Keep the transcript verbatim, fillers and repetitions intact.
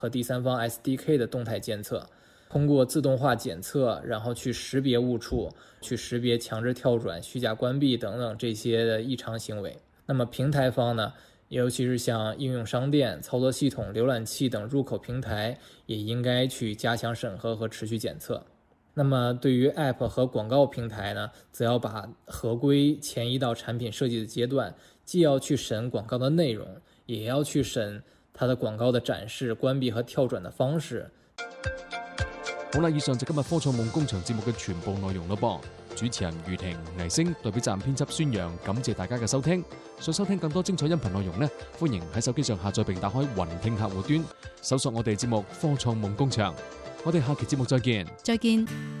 和第三方 S D K 的动态监测，通过自动化检测，然后去识别误触，去识别强制跳转、虚假关闭等等这些的异常行为。那么平台方呢，尤其是像应用商店、操作系统、浏览器等入口平台，也应该去加强审核和持续检测。那么对于 App 和广告平台呢，则要把合规前移到产品设计的阶段，既要去审廣告的內容，也要去審它的廣告的展示、關閉和跳轉的方式。 好啦，以上就今日科創夢工場節目嘅全部內容咯噃。主持人余婷、倪星代表責任編輯孫陽，感謝大家嘅收聽。想收聽更多精彩音頻內容呢，歡迎喺手機上下載並打開雲聽客戶端，搜索我哋節目《科創夢工場》。我哋下期節目再見。 再見。